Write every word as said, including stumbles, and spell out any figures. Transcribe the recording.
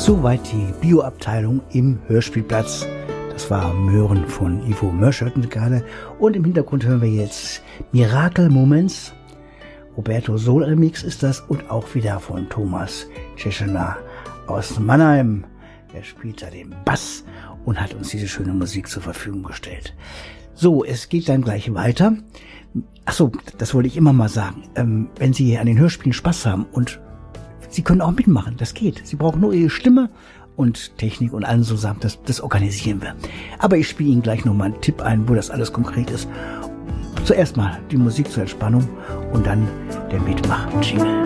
Soweit die Bioabteilung im Hörspielplatz. Das war Möhren von Ivo Mörschötten gerade. Und im Hintergrund hören wir jetzt Miracle Moments. Roberto Sol Mix ist das und auch wieder von Thomas Tschechner aus Mannheim. Er spielt da den Bass und hat uns diese schöne Musik zur Verfügung gestellt. So, es geht dann gleich weiter. Ach so, das wollte ich immer mal sagen. Ähm, wenn Sie an den Hörspielen Spaß haben und Sie können auch mitmachen, das geht. Sie brauchen nur Ihre Stimme und Technik und allen zusammen, das, das organisieren wir. Aber ich spiele Ihnen gleich nochmal einen Tipp ein, wo das alles konkret ist. Zuerst mal die Musik zur Entspannung und dann der Mitmach-Jingle.